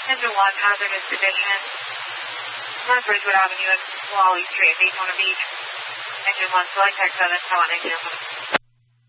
Engine 1, hazardous condition. North Ridgewood Avenue and Wally Street, Daytona Beach. Engine 1, select Tech 7, Taiwan, example.